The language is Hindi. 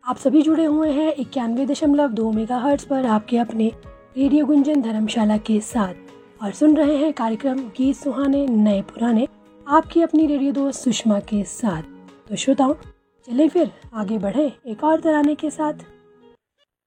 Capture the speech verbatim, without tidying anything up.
आप सभी जुड़े हुए हैं इक्यानवे दशमलव दो मेगा हर्ट्ज पर आपके अपने रेडियो गुंजन धर्मशाला के साथ और सुन रहे हैं कार्यक्रम गीत सुहाने नए पुराने आपकी अपनी रेडियो दोस्त सुषमा के साथ। तो श्रोताओं, चलें फिर आगे बढ़े एक और तराने के साथ।